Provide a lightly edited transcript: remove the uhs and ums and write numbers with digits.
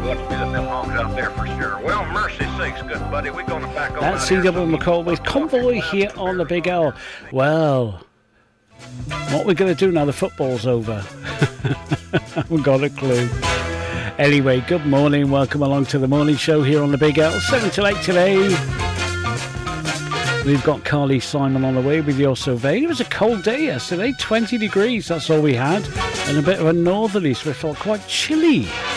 what's me that them hogs out there for sure. Well, mercy sakes, good buddy, we're going to back on. That's C.W. McCall with Convoy here on the Big L. Well, what we're going to do now the football's over? Haven't got a clue. Anyway, good morning. Welcome along to the morning show here on the Big L. 7 till 8 today. We've got Carly Simon on the way with your survey. It was a cold day yesterday, 20 degrees, that's all we had. And a bit of a northerly, so it felt quite chilly.